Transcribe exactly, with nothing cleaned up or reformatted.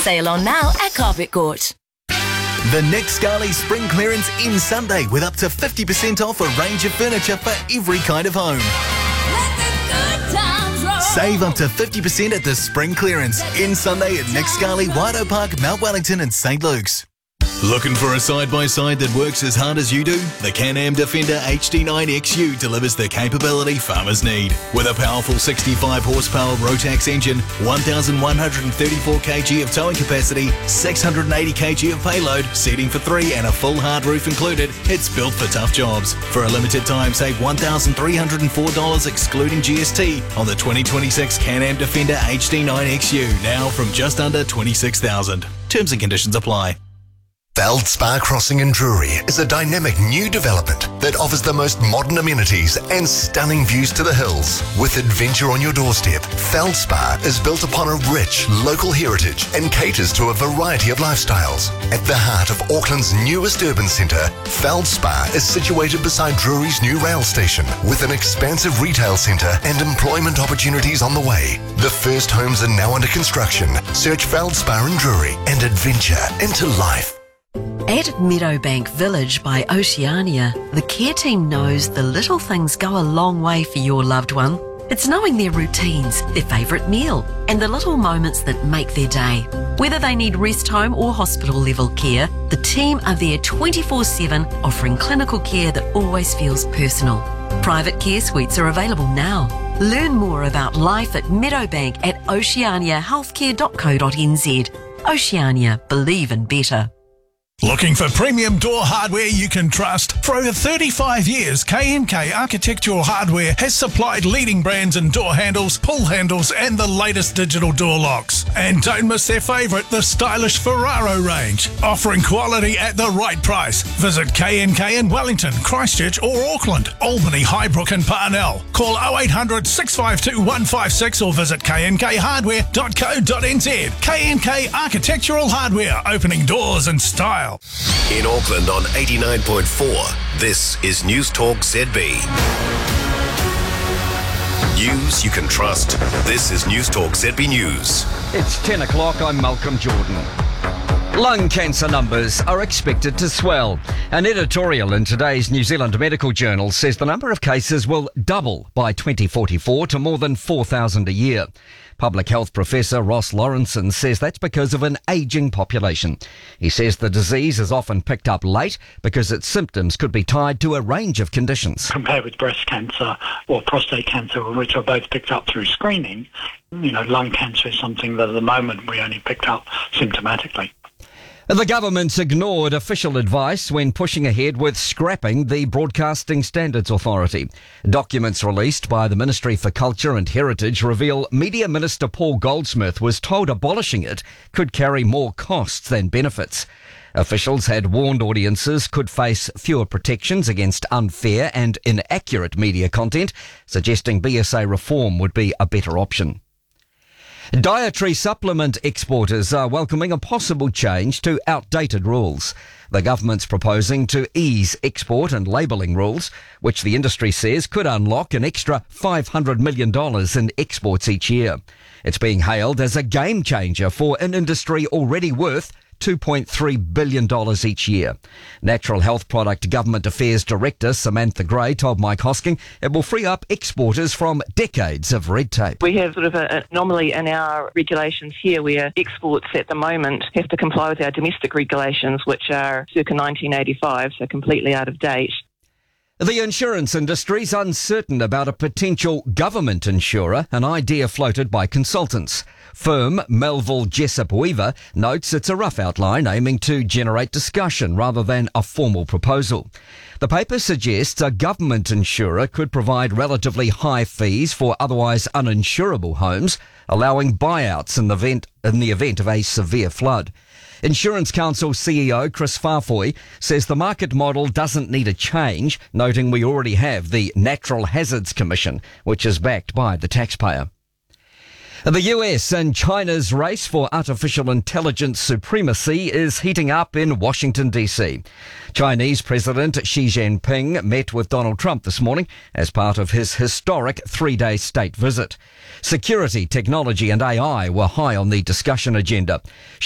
Sale on now at Carpet Court. The Nick Scali Spring Clearance ends Sunday with up to fifty percent off a range of furniture for every kind of home. Save up to fifty percent at the Spring Clearance. Ends Sunday at Nick Scali, Waido Park, Mount Wellington and St Luke's. Looking for a side-by-side that works as hard as you do? The Can-Am Defender H D nine X U delivers the capability farmers need. With a powerful sixty-five horsepower Rotax engine, one thousand one hundred thirty-four kilograms of towing capacity, six hundred eighty kilograms of payload, seating for three and a full hard roof included, it's built for tough jobs. For a limited time, save one thousand three hundred four dollars excluding G S T on the twenty twenty-six Can-Am Defender H D nine X U, now from just under twenty-six thousand dollars. Terms and conditions apply. Feldspar Crossing in Drury is a dynamic new development that offers the most modern amenities and stunning views to the hills. With adventure on your doorstep, Feldspar is built upon a rich local heritage and caters to a variety of lifestyles. At the heart of Auckland's newest urban centre, Feldspar is situated beside Drury's new rail station with an expansive retail centre and employment opportunities on the way. The first homes are now under construction. Search Feldspar in Drury and adventure into life. At Meadowbank Village by Oceania, the care team knows the little things go a long way for your loved one. It's knowing their routines, their favourite meal, and the little moments that make their day. Whether they need rest home or hospital level care, the team are there twenty-four seven, offering clinical care that always feels personal. Private care suites are available now. Learn more about life at Meadowbank at oceania healthcare dot co dot n z. Oceania, believe in better. Looking for premium door hardware you can trust? For over thirty-five years, K and K Architectural Hardware has supplied leading brands in door handles, pull handles and the latest digital door locks. And don't miss their favourite, the stylish Ferraro range. Offering quality at the right price. Visit K and K in Wellington, Christchurch or Auckland, Albany, Highbrook and Parnell. Call oh eight hundred, six five two, one five six or visit k n k hardware dot co dot n z. K and K Architectural Hardware, opening doors in style. In Auckland on eighty-nine point four, this is News Talk Z B. News you can trust. This is News Talk Z B News. It's ten o'clock, I'm Malcolm Jordan. Lung cancer numbers are expected to swell. An editorial in today's New Zealand Medical Journal says the number of cases will double by twenty forty-four to more than four thousand a year. Public health professor Ross Lawrenson says that's because of an ageing population. He says the disease is often picked up late because its symptoms could be tied to a range of conditions. Compared with breast cancer or prostate cancer, which are both picked up through screening, you know, lung cancer is something that at the moment we only picked up symptomatically. The government's ignored official advice when pushing ahead with scrapping the Broadcasting Standards Authority. Documents released by the Ministry for Culture and Heritage reveal Media Minister Paul Goldsmith was told abolishing it could carry more costs than benefits. Officials had warned audiences could face fewer protections against unfair and inaccurate media content, suggesting B S A reform would be a better option. Dietary supplement exporters are welcoming a possible change to outdated rules. The government's proposing to ease export and labelling rules, which the industry says could unlock an extra five hundred million dollars in exports each year. It's being hailed as a game changer for an industry already worth two point three billion dollars each year. Natural Health Product Government Affairs Director Samantha Gray told Mike Hosking it will free up exporters from decades of red tape. We have sort of an anomaly in our regulations here where exports at the moment have to comply with our domestic regulations, which are circa nineteen eighty-five, so completely out of date. The insurance industry's uncertain about a potential government insurer, an idea floated by consultants. Firm Melville Jessup Weaver notes it's a rough outline aiming to generate discussion rather than a formal proposal. The paper suggests a government insurer could provide relatively high fees for otherwise uninsurable homes, allowing buyouts in the event, in the event of a severe flood. Insurance Council C E O Chris Farfoy says the market model doesn't need a change, noting we already have the Natural Hazards Commission, which is backed by the taxpayer. The U S and China's race for artificial intelligence supremacy is heating up in Washington, D C. Chinese President Xi Jinping met with Donald Trump this morning as part of his historic three-day state visit. Security, technology and A I were high on the discussion agenda.